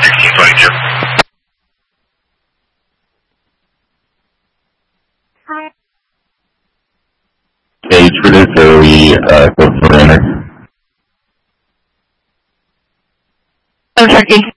1622. Stage for this, or we go for runner? Oh, Turkey.